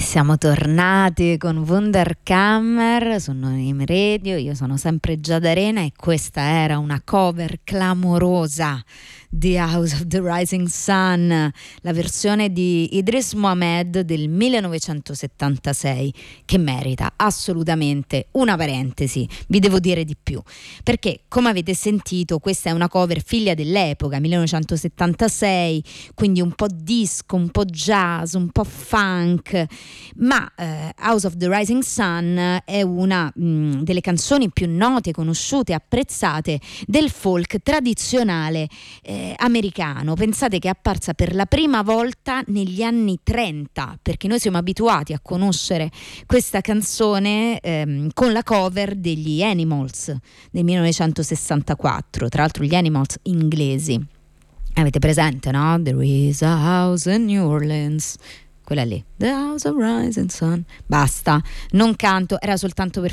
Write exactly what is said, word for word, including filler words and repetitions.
Siamo tornati con Wunderkammer su Noem Radio. Io sono sempre Giada Arena e questa era una cover clamorosa di House of the Rising Sun, la versione di Idris Mohamed del millenovecentosettantasei, che merita assolutamente una parentesi. Vi devo dire di più, perché come avete sentito questa è una cover figlia dell'epoca, millenovecentosettantasei, quindi un po' disco, un po' jazz, un po' funk, ma eh, House of the Rising Sun è una mh, delle canzoni più note, conosciute, apprezzate del folk tradizionale eh, americano. Pensate che è apparsa per la prima volta negli anni trenta, perché noi siamo abituati a conoscere questa canzone ehm, con la cover degli Animals del millenovecentosessantaquattro, tra l'altro gli Animals inglesi. Avete presente, no? There is a house in New Orleans, quella lì, The House of Rising Sun. Basta, non canto, era soltanto per